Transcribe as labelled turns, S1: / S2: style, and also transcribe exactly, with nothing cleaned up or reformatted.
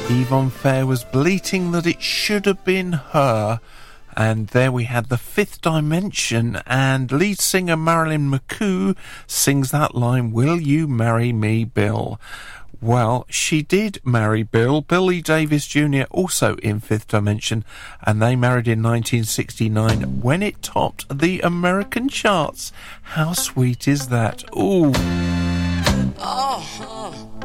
S1: Yvonne Fair was bleating that it should have been her. And there we had The Fifth Dimension, and lead singer Marilyn McCoo sings that line, "Will you marry me, Bill?" Well, she did marry Bill, Billy Davis Junior, also in Fifth Dimension, and they married in nineteen sixty-nine when it topped the American charts. How sweet is that? Ooh.
S2: Oh, oh.